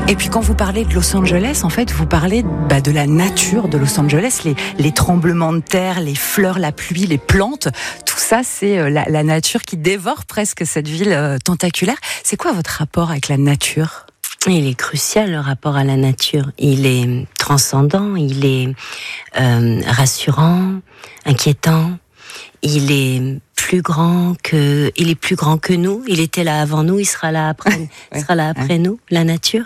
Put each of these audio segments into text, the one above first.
Et puis quand vous parlez de Los Angeles, en fait, vous parlez de la nature de Los Angeles, les tremblements de terre, les fleurs, la pluie, les plantes, tout ça, c'est la nature qui dévore presque cette ville tentaculaire. C'est quoi votre rapport avec la nature ? Il est crucial, le rapport à la nature. Il est transcendant, il est rassurant, inquiétant. Il est plus grand que nous. Il était là avant nous, il sera là après, nous. La nature,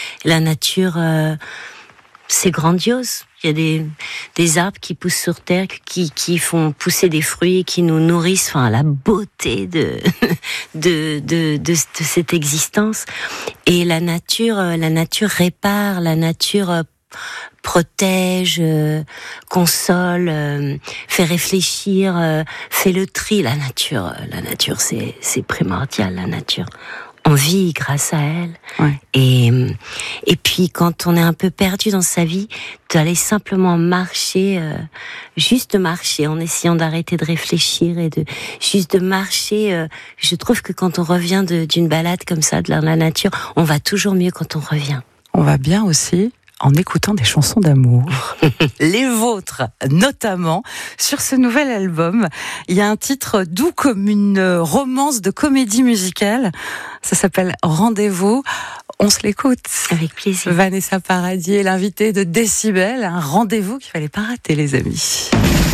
c'est grandiose. Il y a des arbres qui poussent sur terre, qui font pousser des fruits, qui nous nourrissent. Enfin, la beauté de cette existence. Et la nature répare, la nature protège, console, fait réfléchir, fait le tri. La nature, c'est primordial, la nature. On vit grâce à elle. Ouais. Et puis, quand on est un peu perdu dans sa vie, d'aller simplement marcher, juste marcher, en essayant d'arrêter de réfléchir et juste de marcher. Je trouve que quand on revient d'une balade comme ça, dans la nature, on va toujours mieux quand on revient. On va bien aussi en écoutant des chansons d'amour. Les vôtres, notamment, sur ce nouvel album. Il y a un titre doux comme une romance de comédie musicale. Ça s'appelle Rendez-vous. On se l'écoute. Avec plaisir. Vanessa Paradis est l'invitée de Décibel. Un rendez-vous qu'il fallait pas rater, les amis.